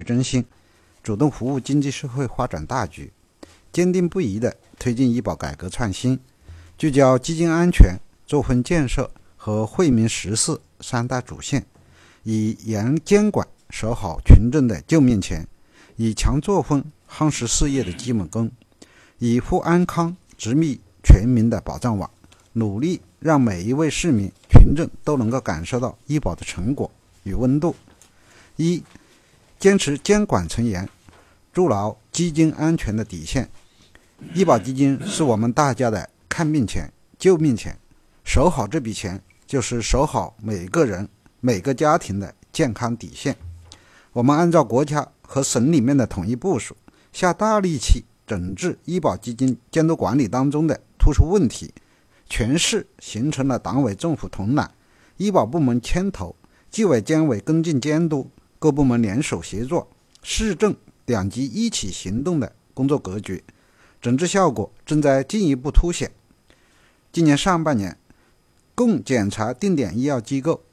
振兴，主动服务经济社会发展大局，坚定不移地推进医保改革创新，聚焦基金安全、作风建设和惠民实事三大主线，以严监管守好群众的救命钱，以强作风夯实事业的基本功，以护安康织密全民的保障网，努力让每一位市民群众都能够感受到医保的成果与温度。一、坚持监管从严，筑牢基金安全的底线。医保基金是我们大家的看病钱、救命钱，守好这笔钱就是守好每个人、每个家庭的健康底线。我们按照国家和省里面的统一部署，下大力气整治医保基金监督管理当中的突出问题，全市形成了党委政府统揽、医保部门牵头、纪委监委跟进监督、各部门联手协作、市政两级一起行动的工作格局，整治效果正在进一步凸显。今年上半年，共检查定点医药机构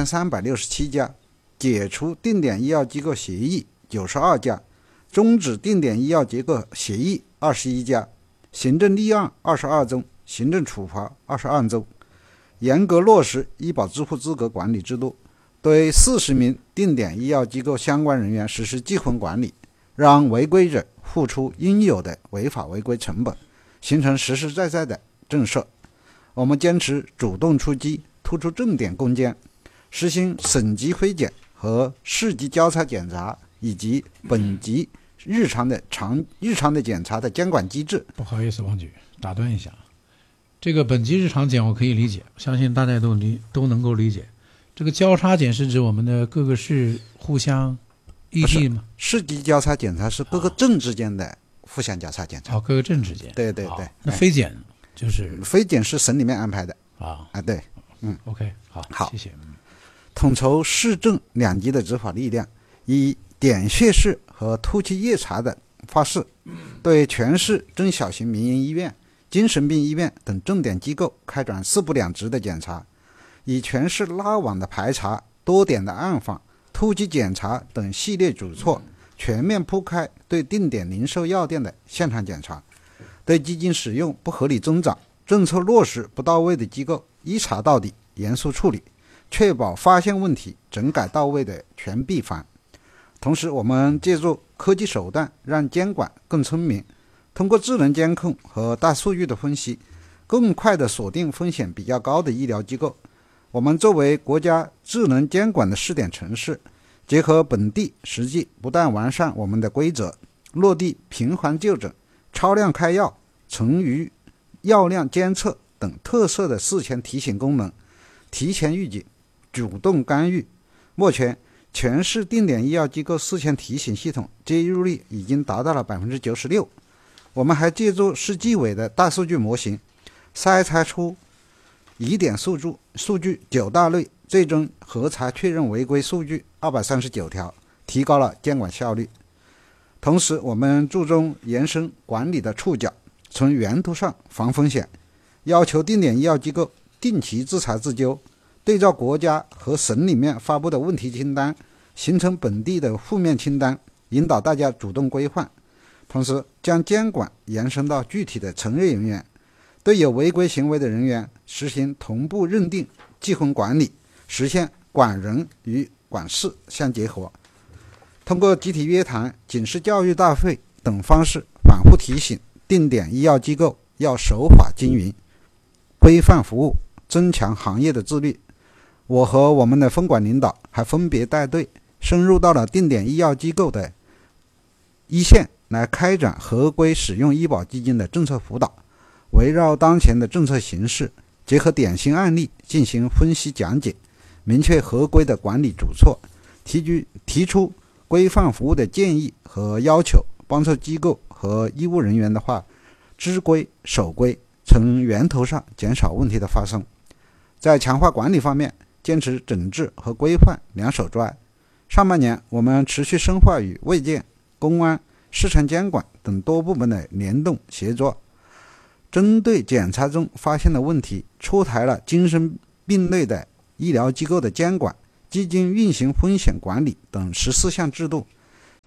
2367家，解除定点医药机构协议92家，终止定点医药机构协议21家，行政立案22宗，行政处罚22宗，严格落实医保支付资格管理制度，对40名定点医药机构相关人员实施记分管理，让违规者付出应有的违法违规成本，形成实实在在的震慑。我们坚持主动出击，突出重点攻坚，实行省级非检和市级交叉检查以及本级日常的检查的监管机制。 不好意思，王局打断一下，这个本级日常检我可以理解，相信大家都能够理解。这个交叉检是指我们的各个市互相异地吗？ 市级交叉检查是各个镇之间的互相交叉检查。 各个镇之间。 对对对。 那非检就是非检是省里面安排的对。 OK， 好，谢谢。 统筹市政两级的执法力量，以点穴式和突击夜查的方式，对全市中小型民营医院、精神病医院等重点机构开展4不2执的检查，以全市拉网的排查、多点的暗访、突击检查等系列举措，全面铺开对定点零售药店的现场检查，对基金使用不合理增长、政策落实不到位的机构一查到底，严肃处理，确保发现问题、整改到位的全闭环。同时，我们借助科技手段，让监管更聪明，通过智能监控和大数据的分析，更快地锁定风险比较高的医疗机构。我们作为国家智能监管的试点城市，结合本地实际，不断完善我们的规则，落地频繁就诊、超量开药、存余药量监测等特色的事前提醒功能，提前预警、主动干预。目前，全市定点医药机构事前提醒系统接入率已经达到了 96%。我们还借助市纪委的大数据模型，筛查出疑点数据9大类，最终核查确认违规数据239条，提高了监管效率。同时，我们注重延伸管理的触角，从源头上防风险，要求定点医药机构定期自查自纠，对照国家和省里面发布的问题清单，形成本地的负面清单，引导大家主动规范。同时，将监管延伸到具体的从业人员，对有违规行为的人员实行同步认定、记分管理，实现管人与管事相结合。通过集体约谈、警示教育大会等方式，反复提醒定点医药机构要守法经营、规范服务，增强行业的自律。我和我们的分管领导还分别带队深入到了定点医药机构的一线，来开展合规使用医保基金的政策辅导，围绕当前的政策形势，结合典型案例进行分析讲解，明确合规的管理主措，提出规范服务的建议和要求，帮助机构和医务人员的话知规守规，从源头上减少问题的发生。在强化管理方面，坚持整治和规范两手抓。上半年，我们持续深化与卫健、公安、市场监管等多部门的联动协作，针对检查中发现的问题，出台了精神病类的医疗机构的监管、基金运行风险管理等14项制度，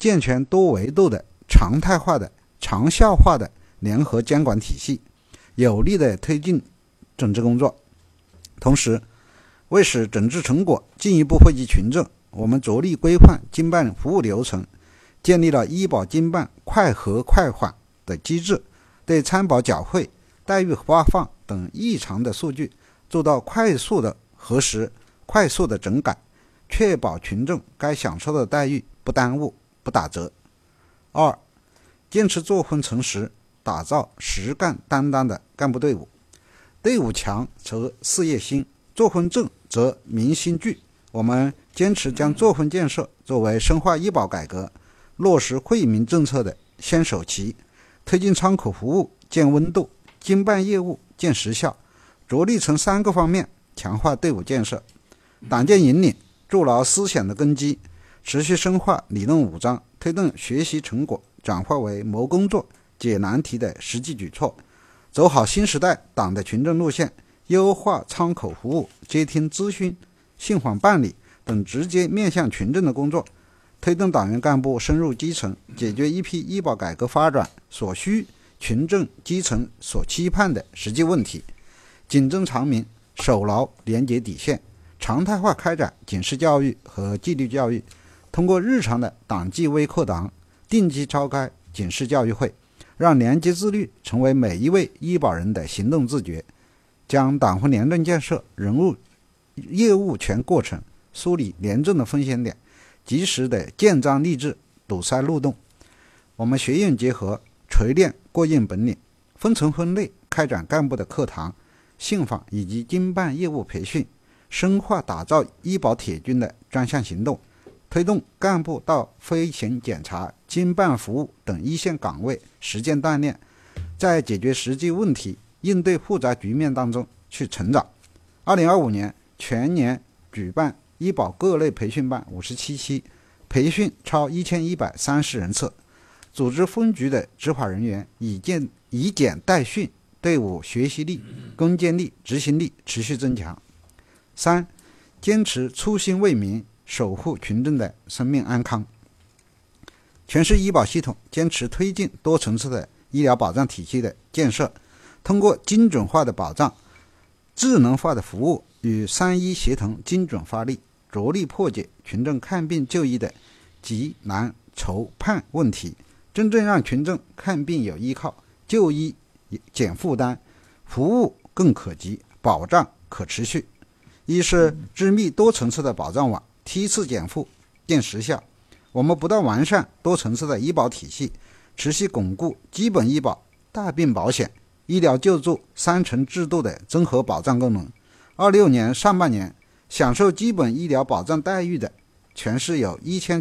健全多维度的常态化的长效化的联合监管体系，有力的推进整治工作。同时，为使整治成果进一步惠及群众，我们着力规范经办服务流程，建立了医保经办快核快缓的机制，对参保缴费、待遇发放等异常的数据做到快速的核实、快速的整改，确保群众该享受的待遇不耽误、不打折。二、坚持作风诚实，打造实干担当的干部队伍。队伍强则事业兴，作风正则民心聚。我们坚持将作风建设作为深化医保改革、落实惠民政策的先手棋，推进窗口服务见温度，经办业务见实效，着力从3个方面强化队伍建设。党建引领，筑牢思想的根基，持续深化理论武装，推动学习成果转化为谋工作、解难题的实际举措，走好新时代党的群众路线，优化窗口服务、接听咨询、信访办理等直接面向群众的工作，推动党员干部深入基层，解决一批医保改革发展所需、群众基层所期盼的实际问题，警政长民，守牢廉洁底线，常态化开展警示教育和纪律教育，通过日常的党纪微课堂、定期召开警示教育会，让廉洁自律成为每一位医保人的行动自觉，将党风廉政建设人物业务全过程梳理廉政的风险点，及时的建章立制，堵塞漏洞。我们学院结合，锤炼过硬本领，分层分类开展干部的课堂、信访以及经办业务培训，深化打造医保铁军的专项行动，推动干部到飞行检查、经办服务等一线岗位实践锻炼，在解决实际问题、应对复杂局面当中去成长。2025年全年举办医保各类培训班57期，培训超1130人次，组织分局的执法人员以简代训，队伍学习力、攻坚力、执行力持续增强。3、坚持初心为民，守护群众的生命安康。全市医保系统坚持推进多层次的医疗保障体系的建设，通过精准化的保障、智能化的服务与3医协同精准发力，着力破解群众看病就医的急难愁盼问题，真正让群众看病有依靠，就医减负担，服务更可及，保障可持续。一是织密多层次的保障网，梯次减负见实效。我们不断完善多层次的医保体系，持续巩固基本医保、大病保险、医疗救助3层制度的综合保障功能。26年上半年，享受基本医疗保障待遇的全市有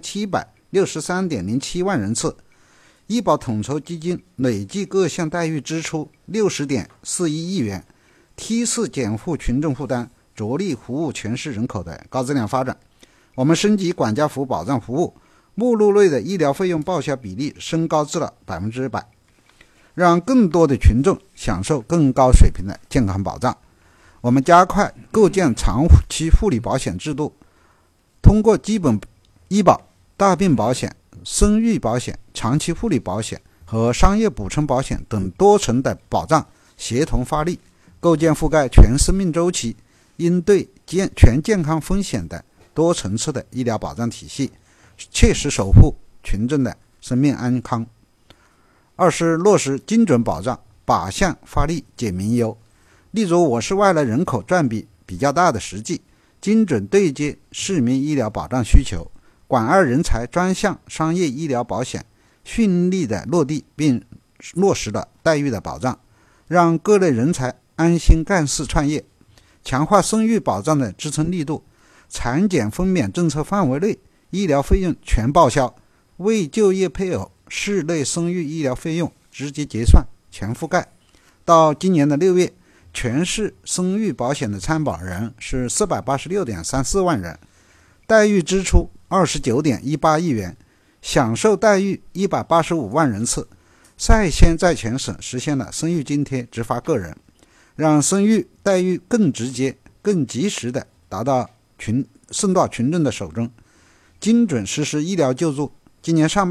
1763.07万人次，医保统筹基金累计各项待遇支出60.41亿元，梯次减负群众负担，着力服务全市人口的高质量发展。我们升级管家服保障服务，目录内的医疗费用报销比例升高至了100%，让更多的群众享受更高水平的健康保障。我们加快构建长期护理保险制度，通过基本医保、大病保险、生育保险、长期护理保险和商业补充保险等多层的保障协同发力，构建覆盖全生命周期、应对全健康风险的多层次的医疗保障体系，切实守护群众的生命安康。二是落实精准保障，靶向发力解民忧。例如，我市外来人口占比较大的实际，精准对接市民医疗保障需求，广二人才专项商业医疗保险顺利的落地，并落实了待遇的保障，让各类人才安心干事创业。强化生育保障的支撑力度，产检分娩政策范围内医疗费用全报销，未就业配偶市内生育医疗费用直接结算全覆盖。到今年的6月，全市生育保险的参保人是486.34万人，待遇支出29.18亿元，享受待遇185万人次，率先在全省实现了生育津贴直发个人，让生育待遇更直接、更及时的送到群众的手中。精准实施医疗救助，今年上